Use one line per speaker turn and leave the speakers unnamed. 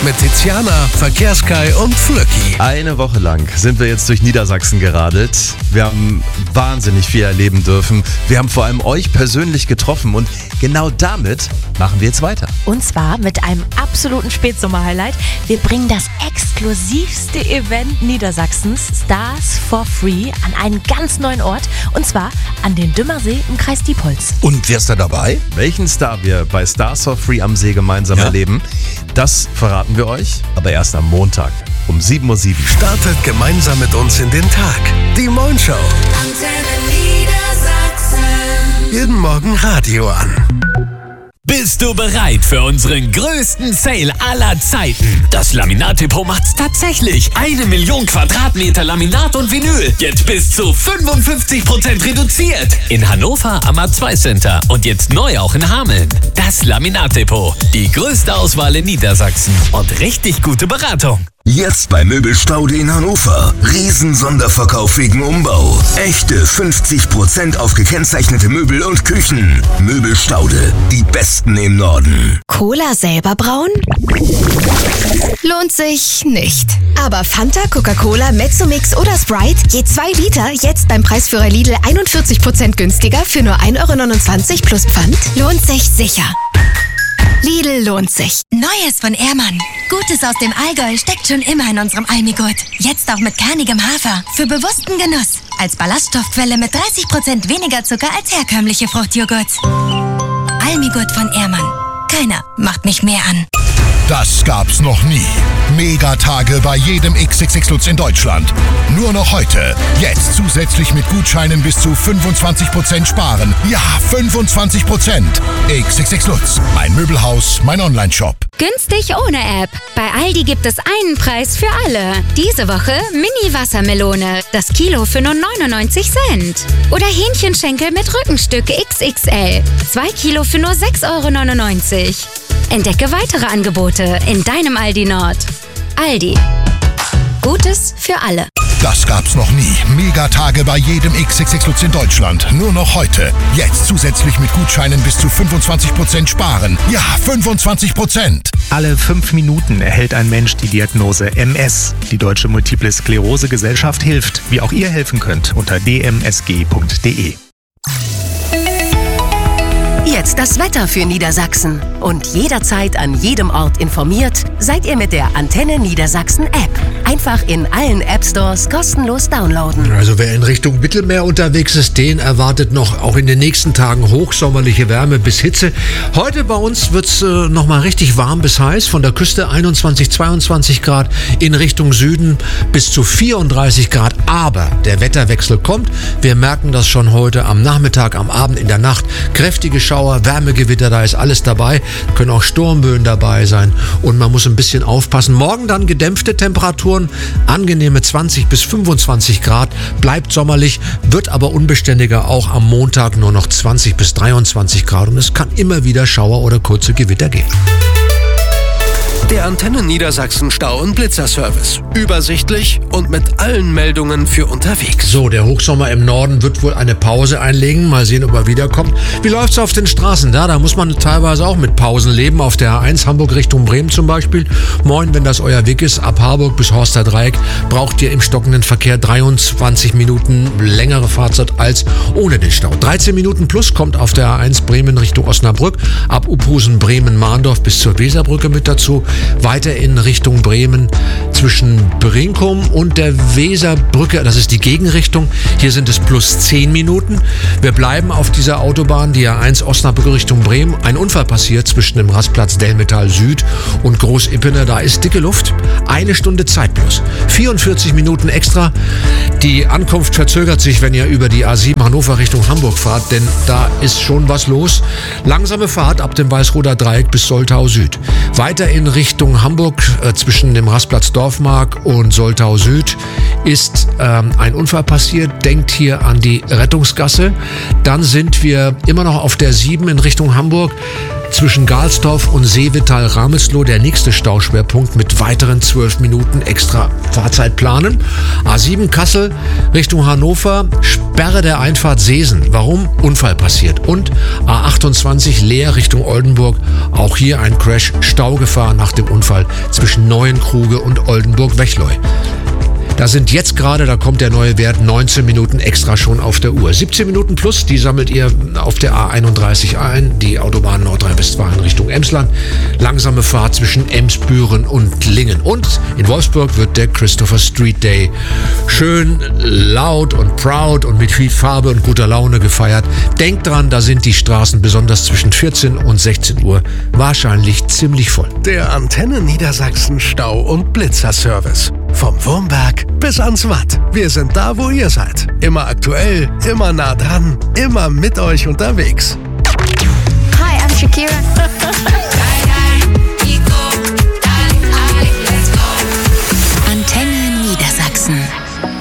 mit Tiziana, Verkehrskai und Flöcki.
Eine Woche lang sind wir jetzt durch Niedersachsen geradelt. Wir haben wahnsinnig viel erleben dürfen. Wir haben vor allem euch persönlich getroffen und genau damit machen wir jetzt weiter.
Und zwar mit einem absoluten Spätsommer-Highlight. Wir bringen das exklusivste Event Niedersachsens, Stars for Free, an einen ganz neuen Ort. Und zwar an den Dümmersee im Kreis Diepholz.
Und wer ist da dabei?
Welchen Star wir bei Stars for Free am See gemeinsam erleben, das verraten wir euch, aber erst am Montag um 7:07 Uhr.
Startet gemeinsam mit uns in den Tag. Die Moin Show.
Antenne Niedersachsen.
Jeden Morgen Radio an.
Bist du bereit für unseren größten Sale aller Zeiten? Das Laminat-Depot macht's tatsächlich. 1 Million Quadratmeter Laminat und Vinyl. Jetzt bis zu 55% reduziert. In Hannover am A2 Center und jetzt neu auch in Hameln. Das Laminat-Depot. Die größte Auswahl in Niedersachsen und richtig gute Beratung.
Jetzt bei Möbelstaude in Hannover. Riesen-Sonderverkauf wegen Umbau. Echte 50% auf gekennzeichnete Möbel und Küchen. Möbelstaude. Die besten im Norden.
Cola selber brauen? Lohnt sich nicht. Aber Fanta, Coca-Cola, Mezzomix oder Sprite, je 2 Liter, jetzt beim Preisführer Lidl 41% günstiger für nur 1,29 € plus Pfand? Lohnt sich sicher. Lidl lohnt sich.
Neues von Ehrmann. Gutes aus dem Allgäu steckt schon immer in unserem Almigurt. Jetzt auch mit kernigem Hafer. Für bewussten Genuss. Als Ballaststoffquelle mit 30% weniger Zucker als herkömmliche Fruchtjoghurts. Almigurt von Ehrmann. Keiner macht mich mehr an.
Das gab's noch nie. Megatage bei jedem XXX Lutz in Deutschland. Nur noch heute. Jetzt zusätzlich mit Gutscheinen bis zu 25% sparen. Ja, 25%. XXX Lutz. Mein Möbelhaus, mein Onlineshop.
Günstig ohne App. Bei Aldi gibt es einen Preis für alle. Diese Woche Mini-Wassermelone. Das Kilo für nur 99 Cent. Oder Hähnchenschenkel mit Rückenstück XXL. 2 Kilo für nur 6,99 €. Entdecke weitere Angebote in deinem Aldi Nord. Aldi. Gutes für alle.
Das gab's noch nie. Megatage bei jedem XXX Lutz in Deutschland. Nur noch heute. Jetzt zusätzlich mit Gutscheinen bis zu 25% sparen. Ja, 25%.
Alle 5 Minuten erhält ein Mensch die Diagnose MS. Die Deutsche Multiple Sklerose Gesellschaft hilft. Wie auch ihr helfen könnt unter dmsg.de.
Jetzt das Wetter für Niedersachsen. Und jederzeit an jedem Ort informiert, seid ihr mit der Antenne Niedersachsen App. Einfach in allen App-Stores kostenlos downloaden.
Also wer in Richtung Mittelmeer unterwegs ist, den erwartet noch auch in den nächsten Tagen hochsommerliche Wärme bis Hitze. Heute bei uns wird es nochmal richtig warm bis heiß. Von der Küste 21, 22 Grad, in Richtung Süden bis zu 34 Grad. Aber der Wetterwechsel kommt. Wir merken das schon heute am Nachmittag, am Abend, in der Nacht. Kräftige Schauer, Wärmegewitter, da ist alles dabei. Können auch Sturmböen dabei sein. Und man muss ein bisschen aufpassen. Morgen dann gedämpfte Temperaturen, angenehme 20 bis 25 Grad. Bleibt sommerlich, wird aber unbeständiger. Auch am Montag nur noch 20 bis 23 Grad. Und es kann immer wieder Schauer oder kurze Gewitter geben.
Der Antenne Niedersachsen Stau- und Blitzerservice. Übersichtlich und mit allen Meldungen für unterwegs.
So, der Hochsommer im Norden wird wohl eine Pause einlegen. Mal sehen, ob er wiederkommt. Wie läuft's auf den Straßen? Da muss man teilweise auch mit Pausen leben. Auf der A1 Hamburg Richtung Bremen zum Beispiel. Moin, wenn das euer Weg ist, ab Harburg bis Horster Dreieck braucht ihr im stockenden Verkehr 23 Minuten längere Fahrzeit als ohne den Stau. 13 Minuten plus kommt auf der A1 Bremen Richtung Osnabrück. Ab Uphusen, Bremen, Mahndorf bis zur Weserbrücke mit dazu. Weiter in Richtung Bremen zwischen Brinkum und der Weserbrücke, das ist die Gegenrichtung. Hier sind es plus 10 Minuten. Wir bleiben auf dieser Autobahn, die A1 Osnabrück Richtung Bremen. Ein Unfall passiert zwischen dem Rastplatz Delmetall Süd und Groß-Ippener. Da ist dicke Luft. 1 Stunde Zeit plus. 44 Minuten extra. Die Ankunft verzögert sich, wenn ihr über die A7 Hannover Richtung Hamburg fahrt, denn da ist schon was los. Langsame Fahrt ab dem Weißroder Dreieck bis Soltau Süd. Weiter in Richtung Hamburg zwischen dem Rastplatz Dorfmark und Soltau Süd ist ein Unfall passiert. Denkt hier an die Rettungsgasse. Dann sind wir immer noch auf der 7 in Richtung Hamburg. Zwischen Galsdorf und Seevital-Ramelsloh der nächste Stauschwerpunkt mit weiteren 12 Minuten extra Fahrzeit planen. A7 Kassel Richtung Hannover, Sperre der Einfahrt Seesen. Warum? Unfall passiert. Und A28 Leer Richtung Oldenburg. Auch hier ein Crash, Staugefahr nach dem Unfall zwischen Neuenkruge und Oldenburg-Wechleu. Da sind jetzt gerade, da kommt der neue Wert, 19 Minuten extra schon auf der Uhr. 17 Minuten plus, die sammelt ihr auf der A31 ein, die Autobahn Nordrhein-Westfalen Richtung Emsland. Langsame Fahrt zwischen Emsbüren und Lingen. Und in Wolfsburg wird der Christopher Street Day schön laut und proud und mit viel Farbe und guter Laune gefeiert. Denkt dran, da sind die Straßen besonders zwischen 14 und 16 Uhr wahrscheinlich ziemlich voll.
Der Antenne Niedersachsen Stau- und Blitzerservice. Vom Wurmberg bis ans Watt. Wir sind da, wo ihr seid. Immer aktuell, immer nah dran, immer mit euch unterwegs.
Hi, I'm Shakira.